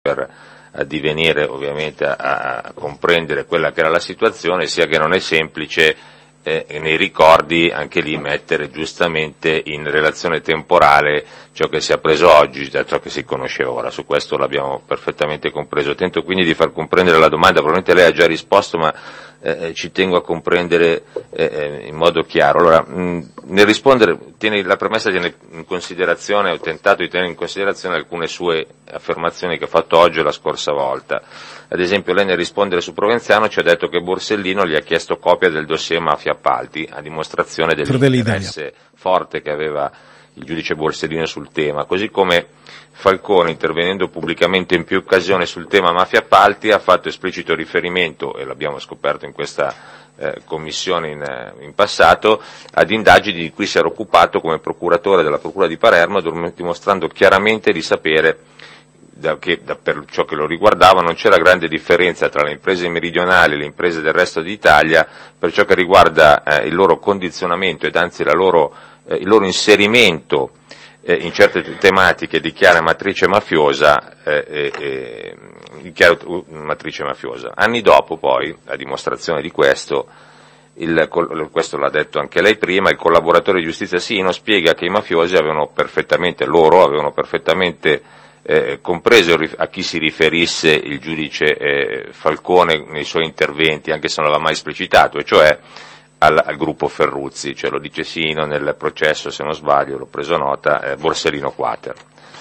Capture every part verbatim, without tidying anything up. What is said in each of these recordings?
per addivenire ovviamente a, a comprendere quella che era la situazione, sia che non è semplice eh, nei ricordi anche lì mettere giustamente in relazione temporale ciò che si è preso oggi da ciò che si conosceva ora. Su questo l'abbiamo perfettamente compreso. Tento quindi di far comprendere la domanda, probabilmente lei ha già risposto, ma eh, ci tengo a comprendere eh, in modo chiaro. Allora, mh, nel rispondere, tiene, la premessa tiene in considerazione, ho tentato di tenere in considerazione alcune sue affermazioni che ha fatto oggi e la scorsa volta. Ad esempio, lei nel rispondere su Provenzano ci ha detto che Borsellino gli ha chiesto copia del dossier Mafia Appalti, a dimostrazione dell'interesse forte che aveva il giudice Borsellino sul tema, così come Falcone, intervenendo pubblicamente in più occasioni sul tema Mafia Appalti, ha fatto esplicito riferimento, e l'abbiamo scoperto in questa eh, commissione in, in passato, ad indagini di cui si era occupato come procuratore della Procura di Palermo, dimostrando chiaramente di sapere da, che da, per ciò che lo riguardava non c'era grande differenza tra le imprese meridionali e le imprese del resto d'Italia per ciò che riguarda eh, il loro condizionamento ed anzi la loro, eh, il loro inserimento eh, in certe tematiche di chiara matrice mafiosa, eh, eh, di chiara matrice mafiosa. Anni dopo poi, a dimostrazione di questo, il, questo l'ha detto anche lei prima, il collaboratore di giustizia Sino spiega che i mafiosi avevano perfettamente, loro avevano perfettamente Eh, compreso a chi si riferisse il giudice eh, Falcone nei suoi interventi, anche se non l'aveva mai esplicitato, e cioè al, al gruppo Ferruzzi, cioè lo dice Sino nel processo, se non sbaglio, l'ho preso nota, eh, Borsellino Quater.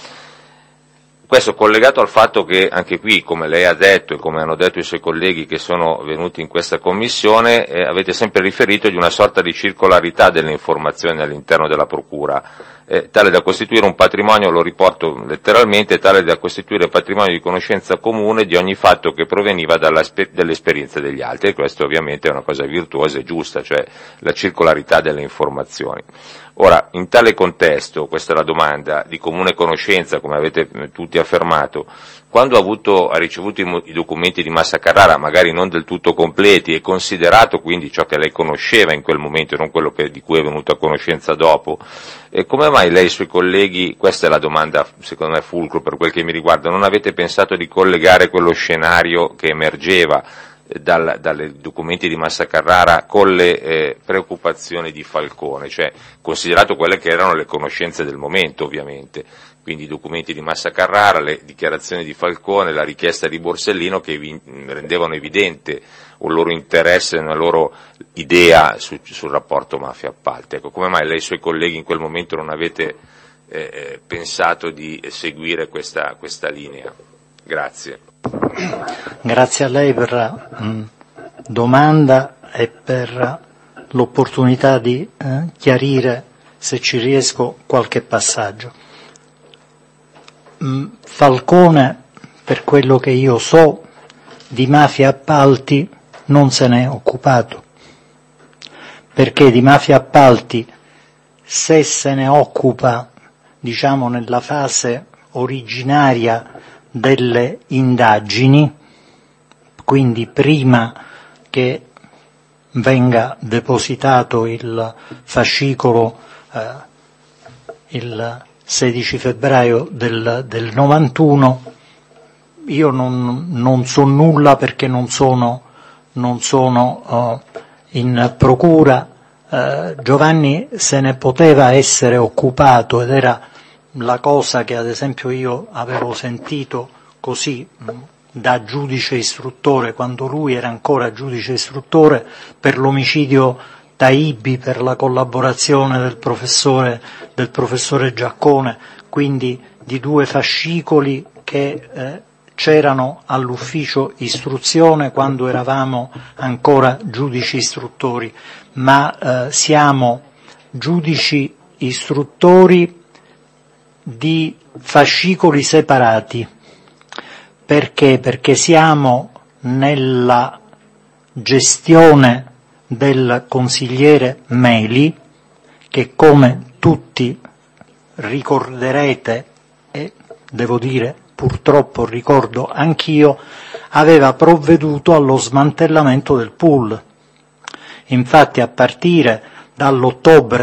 Questo collegato al fatto che anche qui, come lei ha detto e come hanno detto i suoi colleghi che sono venuti in questa commissione, eh, avete sempre riferito di una sorta di circolarità delle informazioni all'interno della Procura, eh, tale da costituire un patrimonio, lo riporto letteralmente, tale da costituire patrimonio di conoscenza comune di ogni fatto che proveniva dalla, dall'esperienza degli altri, e questo ovviamente è una cosa virtuosa e giusta, cioè la circolarità delle informazioni. Ora, in tale contesto, questa è la domanda, di comune conoscenza, come avete tutti affermato, quando ha, avuto, ha ricevuto i, i documenti di Massa Carrara, magari non del tutto completi, e considerato quindi ciò che lei conosceva in quel momento e non quello che, di cui è venuto a conoscenza dopo, e come mai lei e i suoi colleghi, questa è la domanda secondo me fulcro per quel che mi riguarda, non avete pensato di collegare quello scenario che emergeva Dal, dalle documenti di Massa Carrara con le eh, preoccupazioni di Falcone, cioè considerato quelle che erano le conoscenze del momento ovviamente, quindi i documenti di Massa Carrara, le dichiarazioni di Falcone, la richiesta di Borsellino che vi, rendevano evidente un loro interesse, una loro idea su, sul rapporto mafia-appalti. Ecco, come mai lei e i suoi colleghi in quel momento non avete eh, pensato di seguire questa, questa linea? Grazie. Grazie a lei per la mh, domanda e per l'opportunità di eh, chiarire, se ci riesco, qualche passaggio. Mh, Falcone, per quello che io so, di mafia appalti non se ne è occupato, perché di mafia appalti, se se ne occupa, diciamo, nella fase originaria delle indagini, quindi prima che venga depositato il fascicolo eh, il sedici febbraio del, del novantuno, io non, non so nulla perché non sono, non sono uh, in procura. Uh, Giovanni se ne poteva essere occupato ed era la cosa che ad esempio io avevo sentito così da giudice istruttore, quando lui era ancora giudice istruttore, per l'omicidio Taibbi, per la collaborazione del professore, del professore Giaccone, quindi di due fascicoli che eh, c'erano all'ufficio istruzione quando eravamo ancora giudici istruttori, ma eh, siamo giudici istruttori di fascicoli separati. Perché? Perché siamo nella gestione del consigliere Meli, che come tutti ricorderete, e devo dire purtroppo ricordo anch'io, aveva provveduto allo smantellamento del pool. Infatti a partire dall'ottobre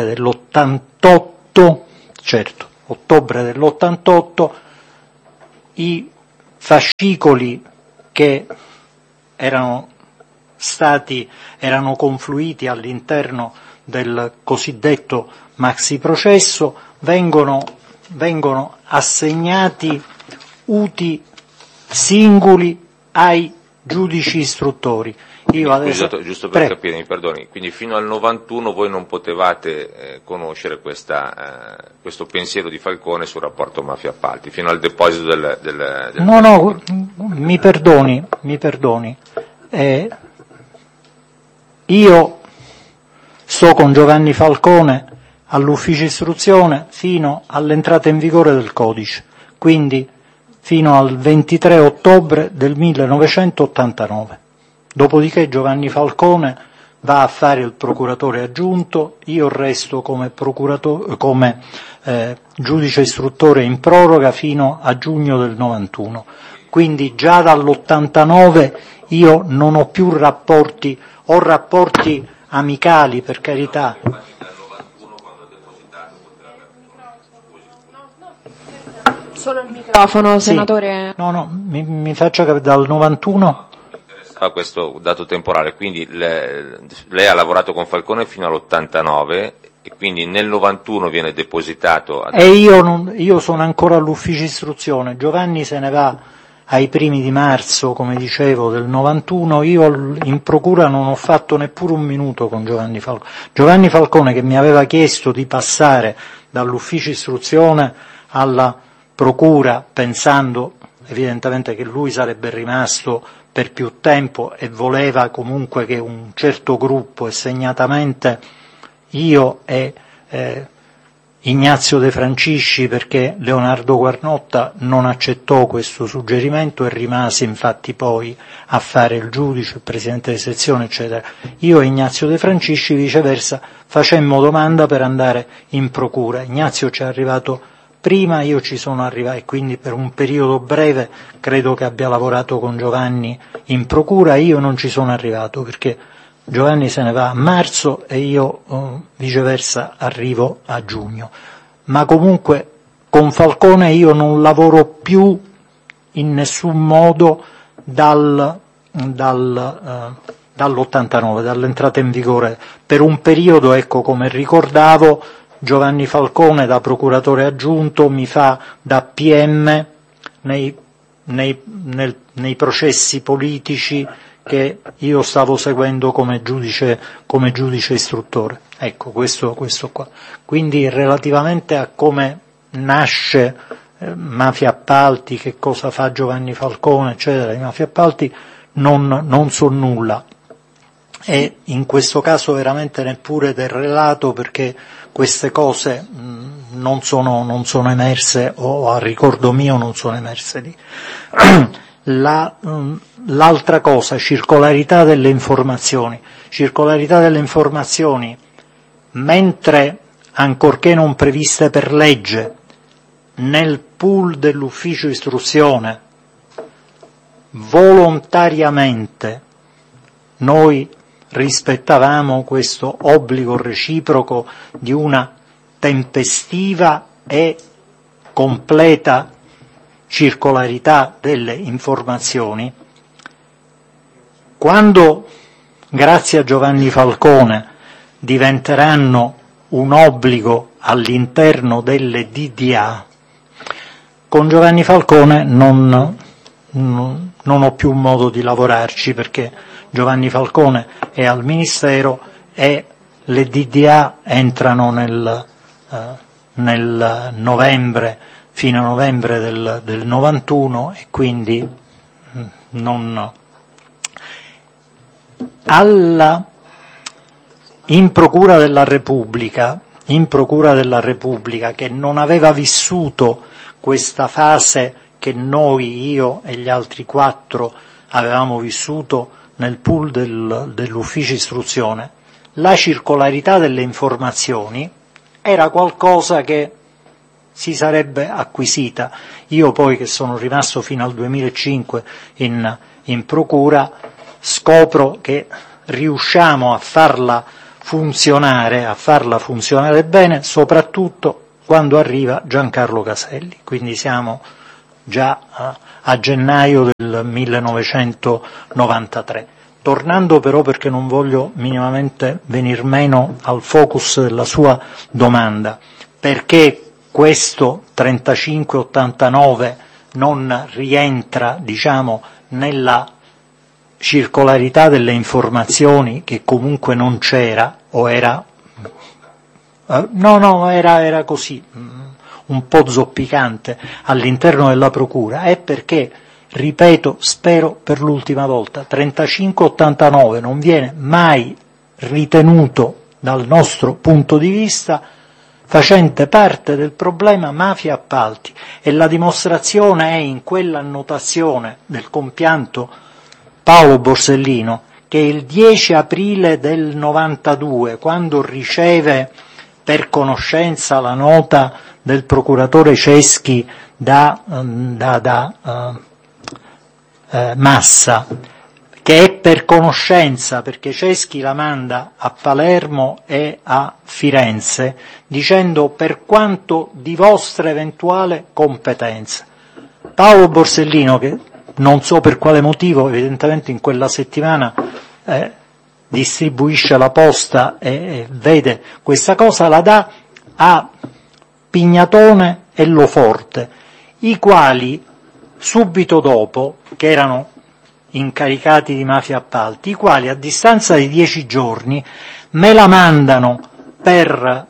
dell'ottantotto, certo, ottobre dell'ottantotto, i fascicoli che erano stati, erano confluiti all'interno del cosiddetto maxi processo, vengono, vengono assegnati uti singoli ai giudici istruttori. Io adesso, Scusa, giusto per pre- capire, mi perdoni, quindi fino al novantuno voi non potevate eh, conoscere questa, eh, questo pensiero di Falcone sul rapporto mafia-appalti, fino al deposito del... del, del no, no, mi perdoni, mi perdoni. Eh, io sto con Giovanni Falcone all'ufficio istruzione fino all'entrata in vigore del codice, quindi fino al ventitré ottobre del millenovecentottantanove. Dopodiché Giovanni Falcone va a fare il procuratore aggiunto, io resto come, procuratore, come eh, giudice istruttore in proroga fino a giugno del novantuno. Quindi già dall'ottantanove io non ho più rapporti, ho rapporti amicali, per carità. Solo il microfono, senatore. Sì. No, no, mi, mi faccia capire, dal novantuno... a questo dato temporale, quindi le, lei ha lavorato con Falcone fino all'ottantanove e quindi nel novantuno viene depositato. Ad... E io, non, io sono ancora all'ufficio istruzione, Giovanni se ne va ai primi di marzo, come dicevo, del novantuno, io in procura non ho fatto neppure un minuto con Giovanni Falcone. Giovanni Falcone, che mi aveva chiesto di passare dall'ufficio istruzione alla procura, pensando evidentemente che lui sarebbe rimasto per più tempo e voleva comunque che un certo gruppo, e segnatamente io e eh, Ignazio De Francisci, perché Leonardo Guarnotta non accettò questo suggerimento e rimase infatti poi a fare il giudice, il presidente di sezione, eccetera. Io e Ignazio De Francisci viceversa facemmo domanda per andare in procura. Ignazio ci è arrivato prima, io ci sono arrivato e quindi per un periodo breve credo che abbia lavorato con Giovanni in procura, io non ci sono arrivato perché Giovanni se ne va a marzo e io eh, viceversa arrivo a giugno. Ma comunque con Falcone io non lavoro più in nessun modo dal, dal, eh, dall'ottantanove, dall'entrata in vigore. Per un periodo, ecco, come ricordavo, Giovanni Falcone da procuratore aggiunto mi fa da P M nei, nei, nel, nei processi politici che io stavo seguendo come giudice, come giudice istruttore. Ecco, questo, questo qua. Quindi relativamente a come nasce eh, Mafia Appalti, che cosa fa Giovanni Falcone, eccetera, i Mafia Appalti non, non so nulla. E in questo caso veramente neppure del relato, perché queste cose mh, non sono, non sono emerse, o a ricordo mio non sono emerse lì. La, mh, l'altra cosa, circolarità delle informazioni. Circolarità delle informazioni, mentre, ancorché non previste per legge, nel pool dell'ufficio istruzione, volontariamente noi rispettavamo questo obbligo reciproco di una tempestiva e completa circolarità delle informazioni. Quando, grazie a Giovanni Falcone, diventeranno un obbligo all'interno delle D D A, con Giovanni Falcone non, non, non ho più modo di lavorarci, perché Giovanni Falcone è al Ministero e le D D A entrano nel, eh, nel novembre, fino a novembre del, del novantuno, e quindi non... Alla, in Procura della Repubblica, in Procura della Repubblica, che non aveva vissuto questa fase che noi, io e gli altri quattro, avevamo vissuto nel pool del, dell'ufficio istruzione, la circolarità delle informazioni era qualcosa che si sarebbe acquisita. Io poi, che sono rimasto fino al duemilacinque in, in procura, scopro che riusciamo a farla funzionare, a farla funzionare bene, soprattutto quando arriva Giancarlo Caselli. Quindi siamo già a, a gennaio del millenovecentonovantatré. Tornando però, perché non voglio minimamente venir meno al focus della sua domanda, perché questo trentacinque ottantanove non rientra, diciamo, nella circolarità delle informazioni, che comunque non c'era, o era, eh, no, no, era, era così, un po' zoppicante all'interno della procura, è perché, ripeto, spero per l'ultima volta, trentacinque ottantanove non viene mai ritenuto dal nostro punto di vista facente parte del problema mafia-appalti, e la dimostrazione è in quell'annotazione del compianto Paolo Borsellino, che il dieci aprile del novantadue, quando riceve per conoscenza la nota del procuratore Ceschi da, da, da uh, eh, Massa, che è per conoscenza perché Ceschi la manda a Palermo e a Firenze, dicendo: per quanto di vostra eventuale competenza. Paolo Borsellino, che non so per quale motivo, evidentemente in quella settimana eh, distribuisce la posta e, e vede questa cosa, la dà a Pignatone e Loforte, i quali subito dopo, che erano incaricati di mafia appalti, i quali a distanza di dieci giorni me la mandano per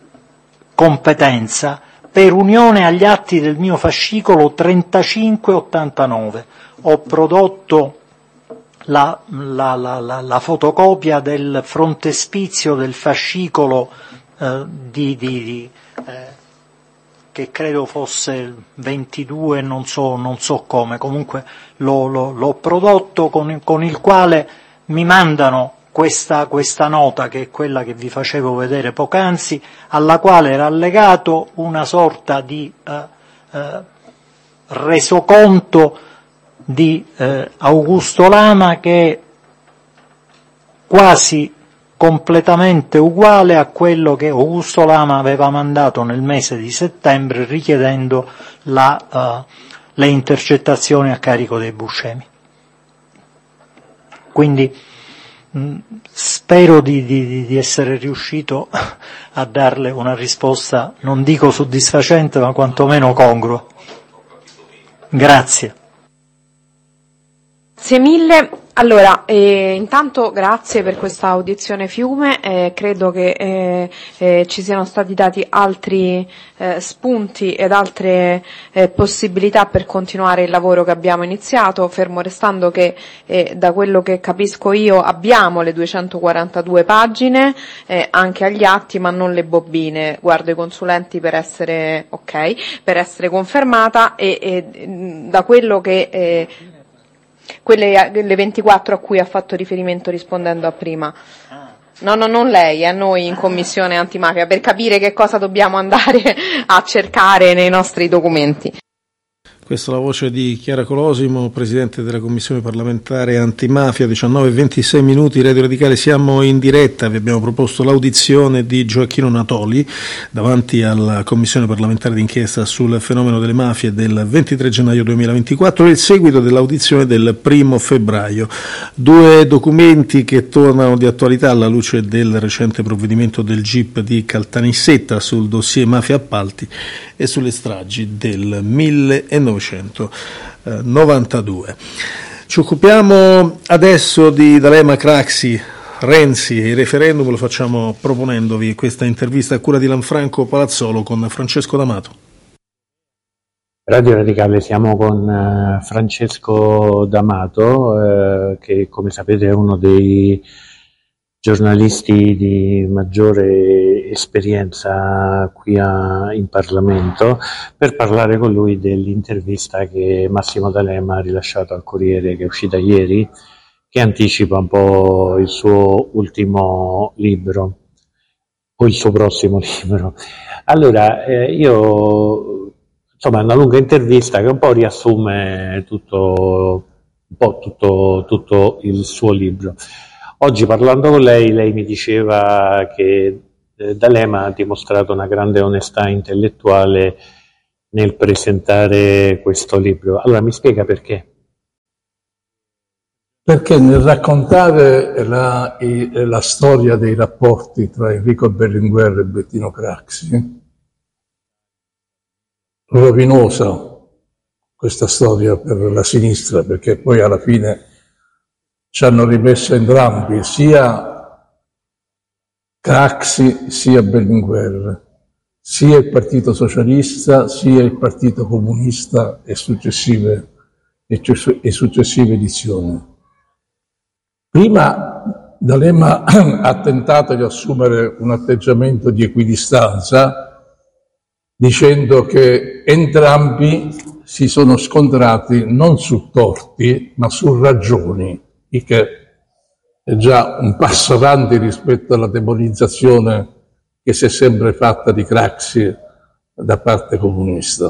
competenza, per unione agli atti del mio fascicolo trentacinque ottantanove. Ho prodotto la, la, la, la, la fotocopia del frontespizio del fascicolo eh, di, di, di eh, che credo fosse ventidue, non so, non so come, comunque l'ho, l'ho, l'ho prodotto, con, con il quale mi mandano questa, questa nota, che è quella che vi facevo vedere poc'anzi, alla quale era allegato una sorta di eh, eh, resoconto di eh, Augusto Lama, che è quasi completamente uguale a quello che Augusto Lama aveva mandato nel mese di settembre richiedendo la, uh, le intercettazioni a carico dei Buscemi. Quindi mh, spero di, di, di essere riuscito a darle una risposta, non dico soddisfacente, ma quantomeno congrua. Grazie. Grazie mille. Allora, eh, intanto grazie per questa audizione Fiume, eh, credo che eh, eh, ci siano stati dati altri eh, spunti ed altre eh, possibilità per continuare il lavoro che abbiamo iniziato, fermo restando che eh, da quello che capisco io abbiamo le duecentoquarantadue pagine eh, anche agli atti, ma non le bobine, guardo i consulenti per essere ok, per essere confermata, e, e da quello che eh, quelle le ventiquattro a cui ha fatto riferimento rispondendo a prima. No, no, non lei, a noi in commissione antimafia, per capire che cosa dobbiamo andare a cercare nei nostri documenti. Questa è la voce di Chiara Colosimo, Presidente della Commissione parlamentare antimafia. Diciannove e ventisei minuti, Radio Radicale, siamo in diretta. Vi abbiamo proposto l'audizione di Gioacchino Natoli davanti alla Commissione parlamentare d'inchiesta sul fenomeno delle mafie del ventitré gennaio duemilaventiquattro e il seguito dell'audizione del primo febbraio. Due documenti che tornano di attualità alla luce del recente provvedimento del G I P di Caltanissetta sul dossier mafia appalti e sulle stragi del millenovecentonovantadue. Ci occupiamo adesso di D'Alema, Craxi, Renzi e il referendum. Lo facciamo proponendovi questa intervista a cura di Lanfranco Palazzolo con Francesco D'Amato. Radio Radicale, siamo con uh, Francesco D'Amato, uh, che come sapete è uno dei giornalisti di maggiore esperienza qui a, in Parlamento, per parlare con lui dell'intervista che Massimo D'Alema ha rilasciato al Corriere, che è uscita ieri, che anticipa un po' il suo ultimo libro o il suo prossimo libro. Allora, eh, io insomma è una lunga intervista che un po' riassume tutto, un po' tutto, tutto il suo libro. Oggi parlando con lei, lei mi diceva che eh, D'Alema ha dimostrato una grande onestà intellettuale nel presentare questo libro. Allora mi spiega perché? Perché nel raccontare la, la storia dei rapporti tra Enrico Berlinguer e Bettino Craxi, rovinosa questa storia per la sinistra, perché poi alla fine ci hanno rimesso entrambi, sia Craxi sia Berlinguer, sia il Partito Socialista sia il Partito Comunista e successive, e successive edizioni. Prima D'Alema ha tentato di assumere un atteggiamento di equidistanza, dicendo che entrambi si sono scontrati non su torti, ma su ragioni, il che è già un passo avanti rispetto alla demonizzazione che si è sempre fatta di Craxi da parte comunista.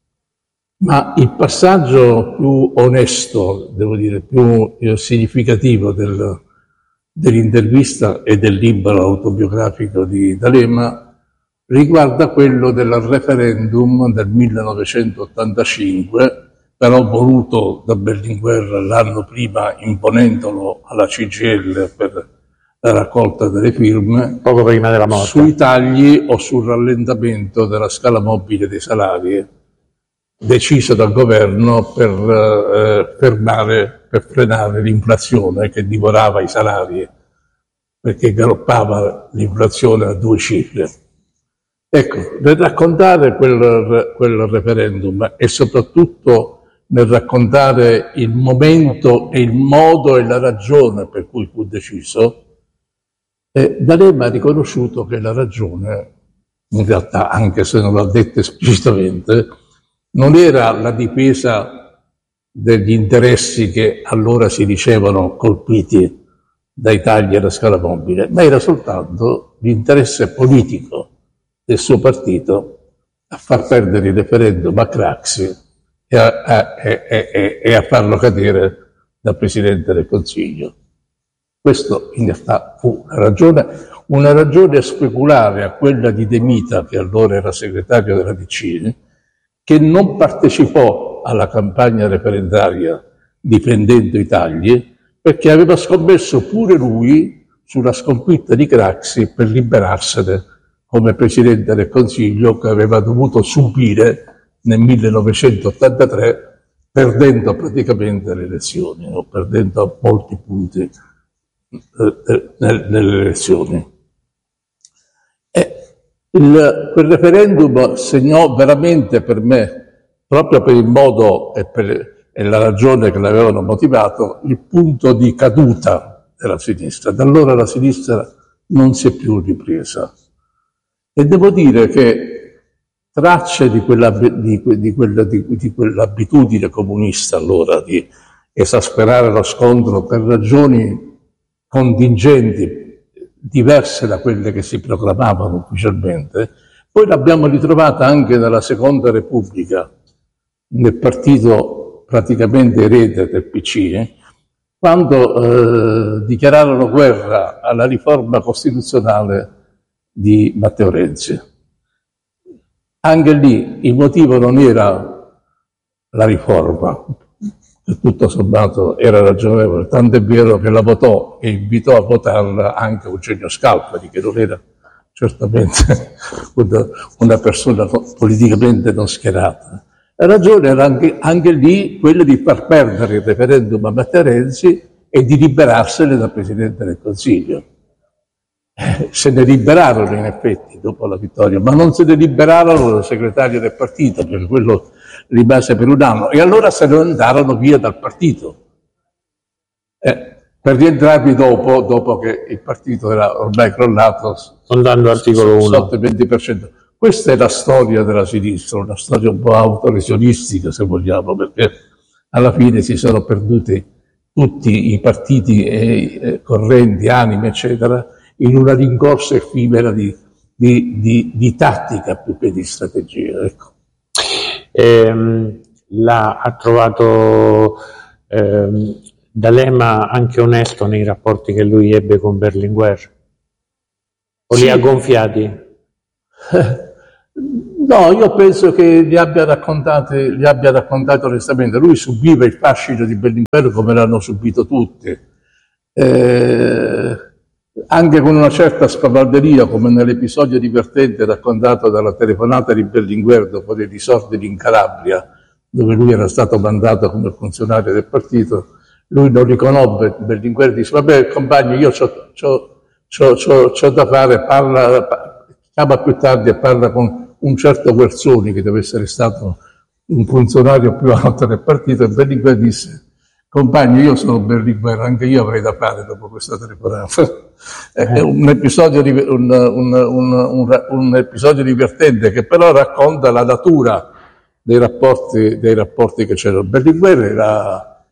Ma il passaggio più onesto, devo dire, più significativo del, dell'intervista e del libro autobiografico di D'Alema riguarda quello del referendum del millenovecentottantacinque, però voluto da Berlinguer l'anno prima, imponendolo alla C G I L per la raccolta delle firme, poco prima della morte, sui tagli o sul rallentamento della scala mobile dei salari, deciso dal governo per eh, fermare, per frenare l'inflazione che divorava i salari, perché galoppava l'inflazione a due cifre. Ecco, nel raccontare quel, quel referendum e soprattutto nel raccontare il momento e il modo e la ragione per cui fu deciso, eh, D'Alema ha riconosciuto che la ragione, in realtà anche se non l'ha detto esplicitamente, non era la difesa degli interessi che allora si dicevano colpiti dai tagli alla scala mobile, ma era soltanto l'interesse politico del suo partito a far perdere il referendum a Craxi e a, a, e, e, e a farlo cadere da Presidente del Consiglio. Questo in realtà fu una ragione, una ragione speculare a quella di De Mita, che allora era segretario della D C, che non partecipò alla campagna referendaria difendendo i tagli, perché aveva scommesso pure lui sulla sconfitta di Craxi per liberarsene come Presidente del Consiglio, che aveva dovuto subire nel millenovecentottantatré, perdendo praticamente le elezioni, o perdendo molti punti eh, nelle elezioni. Il, quel referendum segnò veramente per me, proprio per il modo e per e la ragione che l'avevano motivato, il punto di caduta della sinistra. Da allora la sinistra non si è più ripresa. E devo dire che tracce di, quella, di, di, quella, di, di quell'abitudine comunista allora di esasperare lo scontro per ragioni contingenti diverse da quelle che si proclamavano ufficialmente, poi l'abbiamo ritrovata anche nella Seconda Repubblica, nel partito praticamente erede del P C, eh, quando eh, dichiararono guerra alla riforma costituzionale di Matteo Renzi. Anche lì il motivo non era la riforma, che tutto sommato era ragionevole, tanto è vero che la votò e invitò a votarla anche Eugenio Scalfari, che non era certamente una, una persona politicamente non schierata. La ragione era anche, anche lì quella di far perdere il referendum a Matteo Renzi e di liberarsene da Presidente del Consiglio. Eh, se ne liberarono in effetti dopo la vittoria, ma non se ne liberarono il segretario del partito, perché quello rimase per un anno, e allora se ne andarono via dal partito, eh, per rientrarvi dopo, dopo che il partito era ormai crollato, andando all'articolo uno. Sotto il venti per cento. Questa è la storia della sinistra, una storia un po' autolesionistica se vogliamo, perché alla fine si sono perduti tutti i partiti e, e correnti, anime, eccetera, in una rincorsa effimera di, di, di, di tattica più che di strategia. Ecco. Ehm, la, ha trovato ehm, D'Alema anche onesto nei rapporti che lui ebbe con Berlinguer? O sì. li ha gonfiati? No, io penso che li abbia raccontati, li abbia raccontati onestamente. Lui subiva il fascino di Berlinguer come l'hanno subito tutti, eh, anche con una certa spavalderia, come nell'episodio divertente raccontato dalla telefonata di Berlinguer dopo dei disordini in Calabria, dove lui era stato mandato come funzionario del partito. Lui non riconobbe Berlinguer e disse: vabbè compagni, io c'ho, c'ho, c'ho, c'ho, c'ho da fare, parla, chiama più tardi e parla con un certo Guerzoni, che deve essere stato un funzionario più alto del partito. E Berlinguer disse: compagni, io sono Berlinguer, anche io avrei da fare dopo questa telefonata. È un episodio, un, un, un, un, un episodio divertente, che però racconta la natura dei rapporti, dei rapporti che c'erano. Berlinguer era,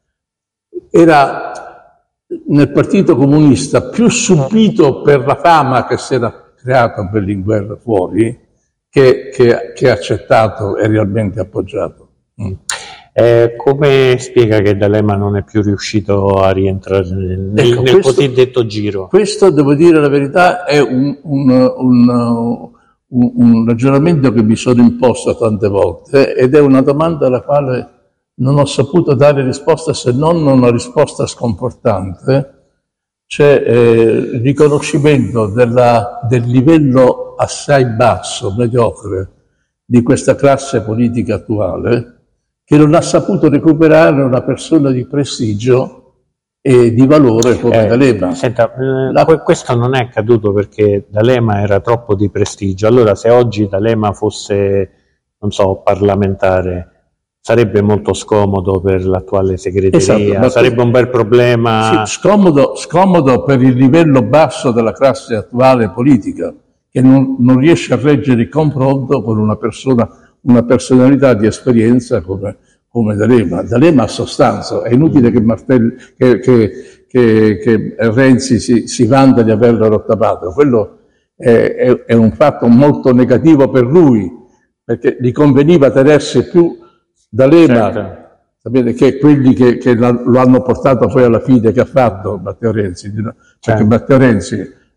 era nel Partito Comunista più subito per la fama che si era creata Berlinguer fuori, che, che, che accettato e realmente appoggiato. Mm. Eh, come spiega che D'Alema non è più riuscito a rientrare nel, ecco, nel questo, cosiddetto giro? Questo, devo dire la verità, è un, un, un, un, un ragionamento che mi sono imposto tante volte, ed è una domanda alla quale non ho saputo dare risposta, se non una risposta sconfortante. C'è eh, il riconoscimento della, del livello assai basso, mediocre, di questa classe politica attuale, che non ha saputo recuperare una persona di prestigio e di valore come eh, D'Alema. Senta, eh, La... questo non è accaduto perché D'Alema era troppo di prestigio. Allora, se oggi D'Alema fosse, non so, parlamentare, sarebbe molto scomodo per l'attuale segreteria, esatto, sarebbe un bel problema. Sì, scomodo, scomodo per il livello basso della classe attuale politica, che non, non riesce a reggere il confronto con una persona, una personalità di esperienza come, come D'Alema. D'Alema ha sostanza, è inutile che, Martelli, che, che, che, che Renzi si, si vanta di averlo rottamato. Quello è, è, è un fatto molto negativo per lui, perché gli conveniva tenersi più D'Alema, certo. Sapete che quelli che, che lo hanno portato poi alla fine, che ha fatto Matteo Renzi, perché certo. Matteo Renzi,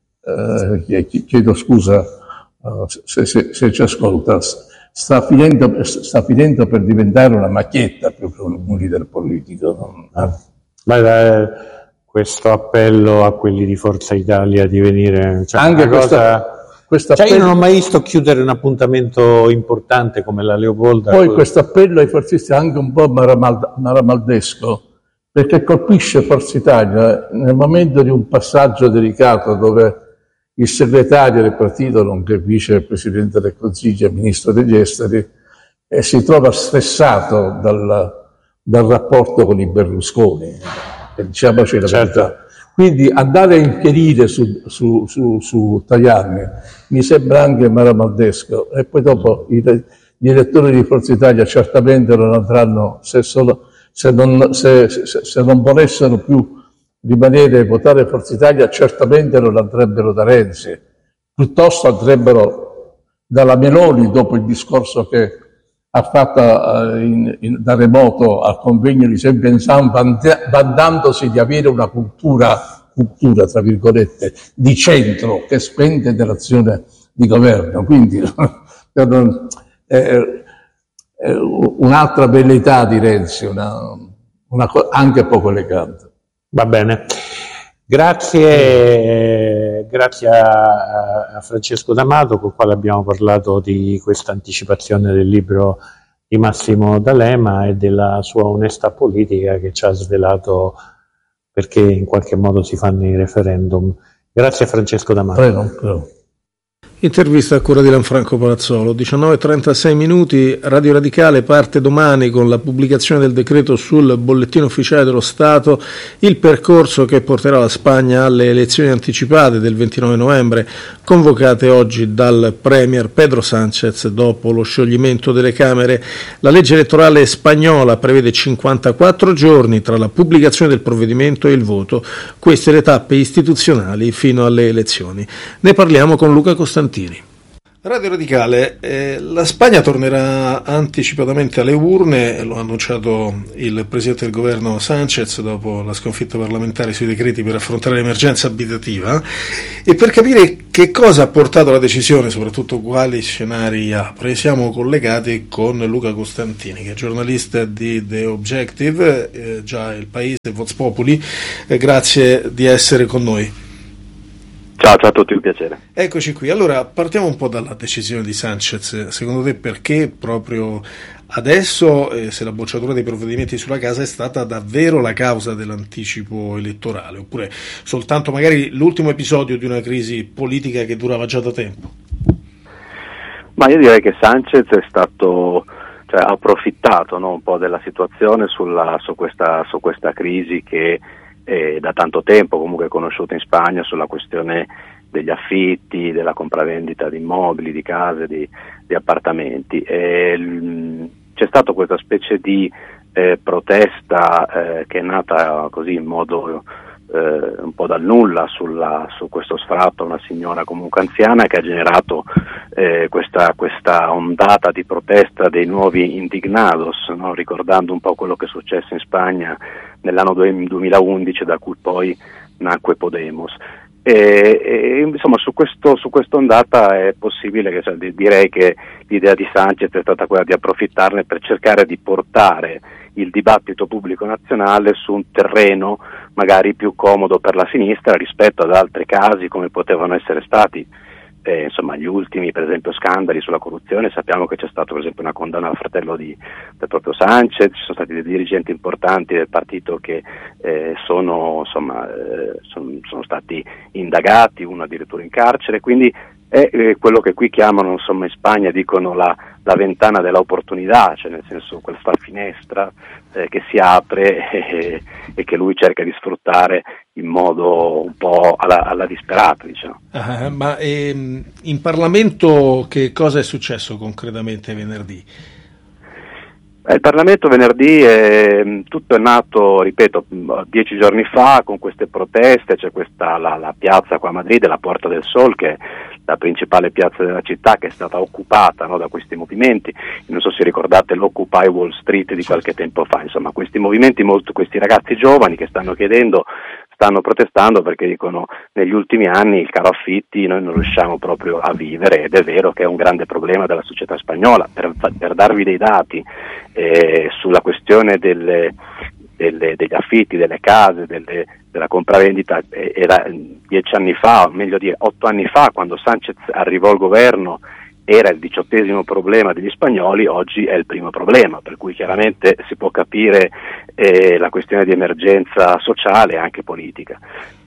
eh, chiedo scusa uh, se, se, se ci ascolta, sta finendo, sta finendo per diventare una macchietta più che un, un leader politico. Ah. Ma questo appello a quelli di Forza Italia di venire, cioè anche questa cosa... Cioè io non ho mai visto chiudere un appuntamento importante come la Leopolda. Poi questo appello ai forzisti è anche un po' maramaldesco, perché colpisce Forza Italia nel momento di un passaggio delicato dove il segretario del partito, nonché vicepresidente del Consiglio e ministro degli esteri, eh, si trova stressato dal, dal rapporto con i Berlusconi, e diciamoci la certo. verità. Quindi andare a infierire su, su, su, su Tajani mi sembra anche maramaldesco, e poi dopo i, gli elettori di Forza Italia certamente non andranno, se, solo, se, non, se, se, se non volessero più rimanere e votare Forza Italia, certamente non andrebbero da Renzi, piuttosto andrebbero dalla Meloni, dopo il discorso che ha fatto in, in, da remoto al convegno di Saint-Vincent, vantandosi di avere una cultura, cultura tra virgolette, di centro che spende dell'azione di governo. Quindi eh, eh, un'altra bellezza di Renzi, una, una, anche poco elegante. Va bene. Grazie, grazie a, a Francesco D'Amato, con il quale abbiamo parlato di questa anticipazione del libro di Massimo D'Alema e della sua onestà politica che ci ha svelato perché in qualche modo si fanno i referendum. Grazie a Francesco D'Amato. Prego, prego. Intervista a cura di Lanfranco Palazzolo. diciannove e trentasei minuti. Radio Radicale parte domani con la pubblicazione del decreto sul bollettino ufficiale dello Stato, il percorso che porterà la Spagna alle elezioni anticipate del ventinove novembre, convocate oggi dal Premier Pedro Sánchez dopo lo scioglimento delle Camere. La legge elettorale spagnola prevede cinquantaquattro giorni tra la pubblicazione del provvedimento e il voto. Queste le tappe istituzionali fino alle elezioni. Ne parliamo con Luca Costantini. Radio Radicale, eh, la Spagna tornerà anticipatamente alle urne, lo ha annunciato il Presidente del Governo Sánchez dopo la sconfitta parlamentare sui decreti per affrontare l'emergenza abitativa, e per capire Che cosa ha portato alla decisione, soprattutto quali scenari apre? Siamo collegati con Luca Costantini, che è giornalista di The Objective, eh, già Il Paese, Vox Populi. Eh, grazie di essere con noi. Ciao, ciao a tutti, un piacere. Eccoci qui. Allora, partiamo un po' dalla decisione di Sanchez. Secondo te perché proprio adesso, eh, se la bocciatura dei provvedimenti sulla casa è stata davvero la causa dell'anticipo elettorale, oppure soltanto magari l'ultimo episodio di una crisi politica che durava già da tempo? Ma io direi che Sanchez è stato, cioè, ha approfittato, no, un po' della situazione sulla, su, questa, su questa crisi che è da tanto tempo comunque conosciuta in Spagna, sulla questione degli affitti, della compravendita di immobili, di case, di, di appartamenti. E, mh, c'è stata questa specie di eh, protesta eh, che è nata così in modo eh, un po' dal nulla sulla, su questo sfratto, una signora comunque anziana, che ha generato eh, questa, questa ondata di protesta dei nuovi indignados, no? Ricordando un po' quello che è successo in Spagna nell'anno duemilaundici, da cui poi nacque Podemos. E, e insomma su questo su questa ondata è possibile che, cioè, direi che l'idea di Sanchez è stata quella di approfittarne per cercare di portare il dibattito pubblico nazionale su un terreno magari più comodo per la sinistra rispetto ad altri casi come potevano essere stati eh, insomma gli ultimi, per esempio, scandali sulla corruzione. Sappiamo che c'è stato per esempio una condanna al fratello di, del proprio Sanchez, ci sono stati dei dirigenti importanti del partito che eh, sono insomma eh, son, sono stati indagati, uno addirittura in carcere, quindi è eh, quello che qui chiamano, insomma, in Spagna dicono la, la ventana della opportunità, cioè nel senso questa finestra eh, che si apre eh, e che lui cerca di sfruttare in modo un po' alla, alla disperata, diciamo. Ah, ma ehm, in Parlamento che cosa è successo concretamente venerdì? Il Parlamento venerdì è, tutto è nato, ripeto, dieci giorni fa con queste proteste. C'è questa la, la piazza qua a Madrid, la Puerta del Sol, che è la principale piazza della città, che è stata occupata, no, da questi movimenti. Non so se ricordate l'Occupy Wall Street di qualche tempo fa. Insomma, questi movimenti, molto, questi ragazzi giovani che stanno chiedendo, stanno protestando perché dicono negli ultimi anni il caro affitti noi non riusciamo proprio a vivere, ed è vero che è un grande problema della società spagnola. Per, per darvi dei dati eh, sulla questione delle, delle, degli affitti, delle case, delle, della compravendita, eh, era dieci anni fa, o meglio dire otto anni fa, quando Sanchez arrivò al governo, era il diciottesimo problema degli spagnoli, oggi è il primo problema, per cui chiaramente si può capire eh, la questione di emergenza sociale e anche politica.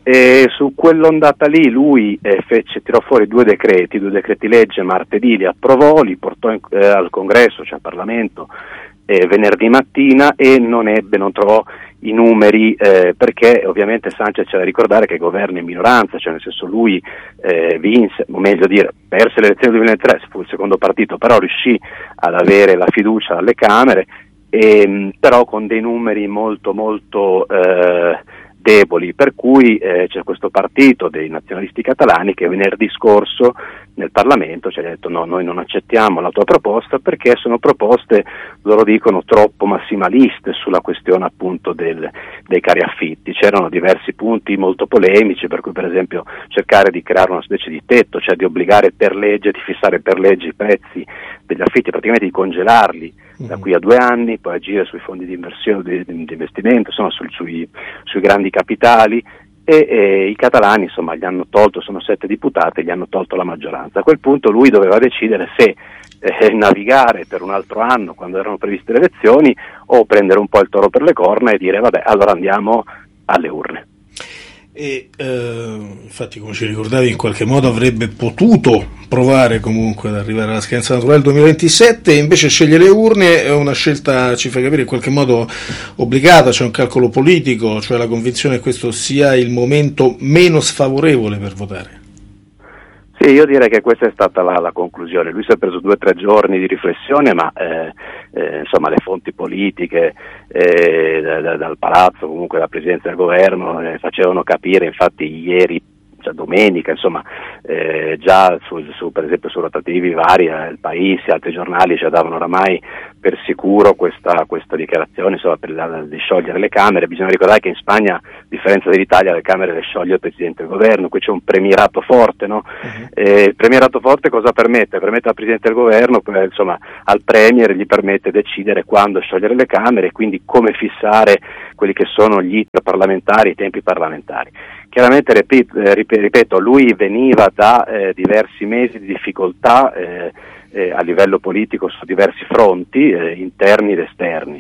E su quell'ondata lì lui eh, fece, tirò fuori due decreti, due decreti legge, martedì li approvò, li portò in, eh, al Congresso, cioè al Parlamento, eh, venerdì mattina, e non ebbe, non trovò i numeri, eh, perché ovviamente Sanchez c'è da ricordare che governa in minoranza, cioè nel senso lui eh, vinse, o meglio dire, perse le elezioni del duemilatré, fu il secondo partito, però riuscì ad avere la fiducia alle Camere, e, però con dei numeri molto molto eh, deboli, per cui eh, c'è questo partito dei nazionalisti catalani che venerdì scorso nel Parlamento ci ha detto no, noi non accettiamo la tua proposta perché sono proposte, loro dicono, troppo massimaliste sulla questione appunto del, dei cari affitti. C'erano diversi punti molto polemici, per cui per esempio cercare di creare una specie di tetto, cioè di obbligare per legge, di fissare per legge i prezzi degli affitti, praticamente di congelarli da qui a due anni, poi agire sui fondi di inversione, di, di investimento, insomma sui, sui, sui grandi capitali, e, e i catalani insomma gli hanno tolto, sono sette deputati, gli hanno tolto la maggioranza. A quel punto lui doveva decidere se eh, navigare per un altro anno quando erano previste le elezioni, o prendere un po' il toro per le corna e dire vabbè, allora andiamo alle urne. E eh, infatti, come ci ricordavi, in qualche modo avrebbe potuto provare comunque ad arrivare alla scadenza naturale del duemilaventisette, e invece sceglie le urne. È una scelta, ci fa capire, in qualche modo obbligata, c'è un calcolo politico, cioè la convinzione che questo sia il momento meno sfavorevole per votare. Sì, io direi che questa è stata la, la conclusione. Lui si è preso due o tre giorni di riflessione, ma eh, eh, insomma le fonti politiche eh, da, da, dal palazzo, comunque la presidenza del governo, eh, facevano capire, infatti ieri, cioè domenica, insomma, eh, già su, su, per esempio su rotativi vari, eh, il Paese e altri giornali ci davano oramai per sicuro questa, questa dichiarazione, insomma, per la, di sciogliere le Camere. Bisogna ricordare che in Spagna differenza dell'Italia, le Camere le scioglie il Presidente del Governo, qui c'è un premierato forte, no? Uh-huh. Eh, il premierato forte cosa permette? Permette al Presidente del Governo, eh, insomma al Premier gli permette decidere quando sciogliere le Camere e quindi come fissare quelli che sono gli iter parlamentari, i tempi parlamentari. Chiaramente, ripeto, eh, ripeto lui veniva da eh, diversi mesi di difficoltà eh, eh, a livello politico su diversi fronti, eh, interni ed esterni.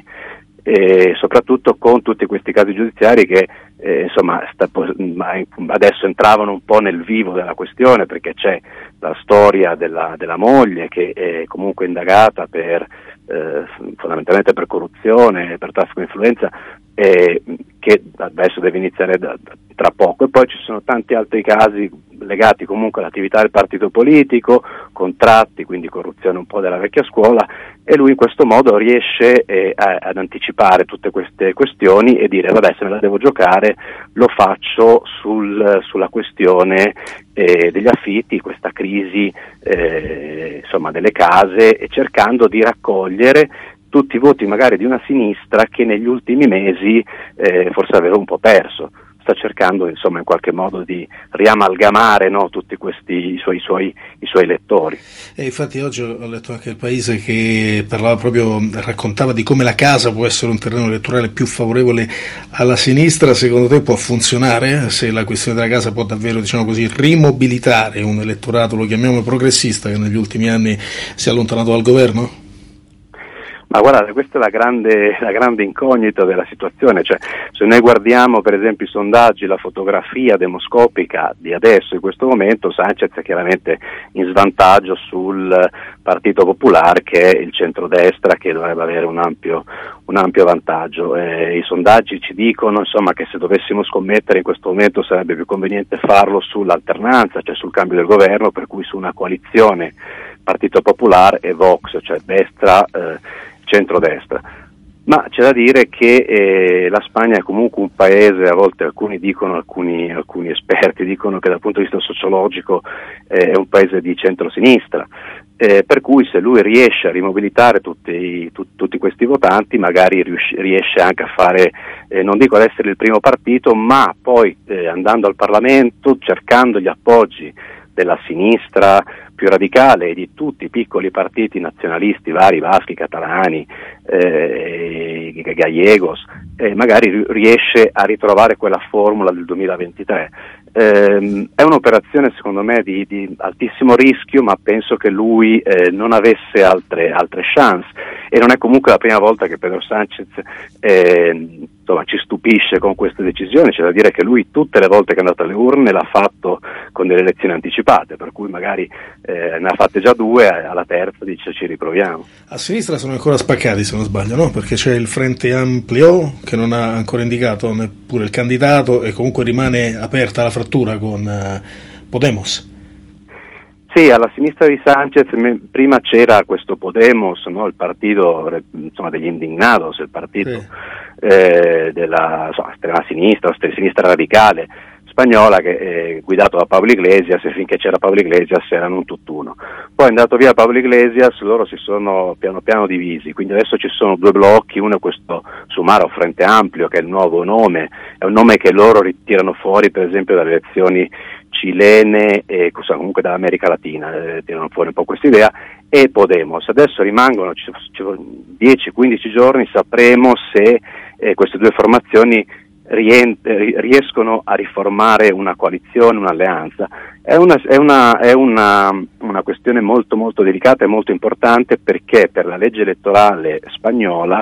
E soprattutto con tutti questi casi giudiziari che eh, insomma sta, adesso entravano un po' nel vivo della questione, perché c'è la storia della, della moglie che è comunque indagata per eh, fondamentalmente per corruzione, per traffico di influenza, eh, che adesso deve iniziare da, da, tra poco, e poi ci sono tanti altri casi legati comunque all'attività del partito politico, contratti, quindi corruzione un po' della vecchia scuola, e lui in questo modo riesce eh, a, ad anticipare tutte queste questioni e dire vabbè, se me la devo giocare lo faccio sul, sulla questione eh, degli affitti, questa crisi eh, insomma delle case, e cercando di raccogliere tutti i voti magari di una sinistra che negli ultimi mesi eh, forse aveva un po' perso. Sta cercando insomma in qualche modo di riamalgamare, no, tutti questi i suoi, i suoi, i suoi lettori. E infatti oggi ho letto anche il Paese che parlava proprio, raccontava di come la casa può essere un terreno elettorale più favorevole alla sinistra. Secondo te può funzionare? Se la questione della casa può davvero, diciamo così, rimobilitare un elettorato, lo chiamiamo progressista, che negli ultimi anni si è allontanato dal governo? Ma guardate, questa è la grande, la grande incognita della situazione, cioè se noi guardiamo per esempio i sondaggi, la fotografia demoscopica di adesso, in questo momento, Sanchez è chiaramente in svantaggio sul Partito Popolare, che è il centrodestra, che dovrebbe avere un ampio, un ampio vantaggio. Eh, I sondaggi ci dicono insomma che se dovessimo scommettere in questo momento sarebbe più conveniente farlo sull'alternanza, cioè sul cambio del governo, per cui su una coalizione Partito Popolare e Vox, cioè destra, eh, centrodestra. Ma c'è da dire che eh, la Spagna è comunque un paese, a volte alcuni dicono, alcuni, alcuni esperti dicono che dal punto di vista sociologico eh, è un paese di centrosinistra, eh, per cui se lui riesce a rimobilitare tutti, tu, tutti questi votanti, magari rius- riesce anche a fare, eh, non dico ad essere il primo partito, ma poi eh, andando al Parlamento, cercando gli appoggi della sinistra più radicale e di tutti i piccoli partiti nazionalisti vari, baschi, catalani, eh, gallegos, eh, magari riesce a ritrovare quella formula del duemilaventitré. Eh, è un'operazione secondo me di, di altissimo rischio, ma penso che lui eh, non avesse altre, altre chance, e non è comunque la prima volta che Pedro Sánchez eh, insomma, ci stupisce con queste decisioni. C'è da dire che lui tutte le volte che è andato alle urne l'ha fatto con delle elezioni anticipate, per cui magari eh, ne ha fatte già due, alla terza dice ci riproviamo. A sinistra sono ancora spaccati, se non sbaglio, no? Perché c'è il Frente Amplio che non ha ancora indicato neppure il candidato, e comunque rimane aperta la frattura con uh, Podemos. Sì, alla sinistra di Sánchez prima c'era questo Podemos, no? Il partito insomma, degli indignados, il partito sì. eh, della insomma, estrema sinistra, sinistra radicale spagnola, che è guidato da Pablo Iglesias, e finché c'era Pablo Iglesias erano un tutt'uno. Poi è andato via Pablo Iglesias, loro si sono piano piano divisi, quindi adesso ci sono due blocchi, uno è questo Sumaro Frente Amplio, che è il nuovo nome, è un nome che loro ritirano fuori per esempio dalle elezioni cilene e comunque dall'America Latina, eh, tirano fuori un po' questa idea, e Podemos. Adesso rimangono dieci quindici giorni, sapremo se eh, queste due formazioni rien- riescono a riformare una coalizione, un'alleanza. È una, è una, è una, una questione molto molto delicata e molto importante, perché per la legge elettorale spagnola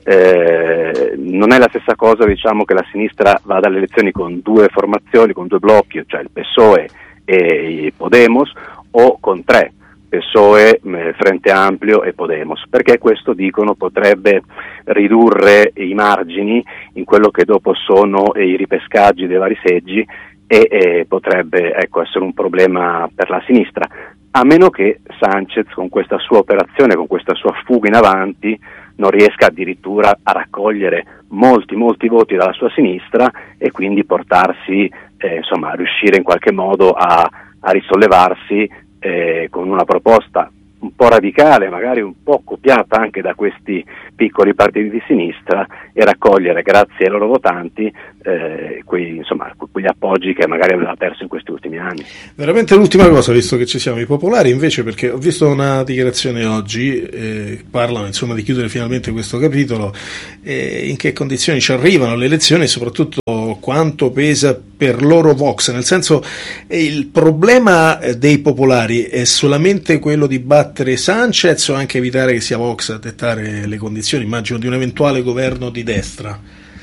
eh, non è la stessa cosa, diciamo, che la sinistra vada alle elezioni con due formazioni, con due blocchi, cioè il P S O E e Podemos, o con tre, P S O E, Frente Amplio e Podemos, perché questo, dicono, potrebbe ridurre i margini in quello che dopo sono i ripescaggi dei vari seggi, e, e potrebbe ecco, essere un problema per la sinistra, a meno che Sánchez con questa sua operazione, con questa sua fuga in avanti, non riesca addirittura a raccogliere molti molti voti dalla sua sinistra e quindi portarsi, eh, insomma, a riuscire in qualche modo a, a risollevarsi eh, con una proposta un po' radicale, magari un po' copiata anche da questi piccoli partiti di sinistra, e raccogliere, grazie ai loro votanti, eh, quei, insomma, quegli appoggi che magari aveva perso in questi ultimi anni. Veramente l'ultima cosa, visto che ci siamo i popolari, invece, perché ho visto una dichiarazione oggi, eh, parlano insomma di chiudere finalmente questo capitolo, eh, in che condizioni ci arrivano le elezioni e soprattutto quanto pesa per loro Vox, nel senso, eh, il problema dei popolari è solamente quello di battere Sanchez o anche evitare che sia Vox a dettare le condizioni, immagino, di un eventuale governo di destra?